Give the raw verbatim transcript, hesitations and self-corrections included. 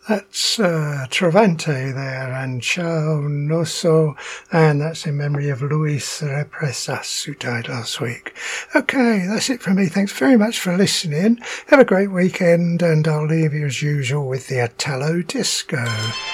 That's uh, Trovante there, and Ciao Noso, and that's in memory of Luis Represas, who died last week. Okay, that's it from me. Thanks very much for listening. Have a great weekend, and I'll leave you as usual with the Italo Disco.